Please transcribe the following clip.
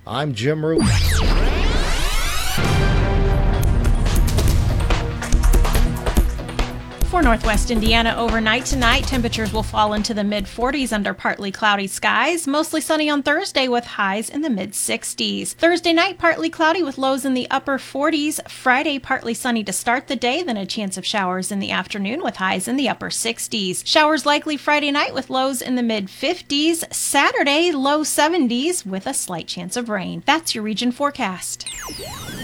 I'm Jim Root. For Northwest Indiana, overnight tonight, temperatures will fall into the mid-40s under partly cloudy skies. Mostly sunny on Thursday with highs in the mid-60s. Thursday night, partly cloudy with lows in the upper 40s. Friday, partly sunny to start the day, then a chance of showers in the afternoon with highs in the upper 60s. Showers likely Friday night with lows in the mid-50s. Saturday, low 70s with a slight chance of rain. That's your region forecast.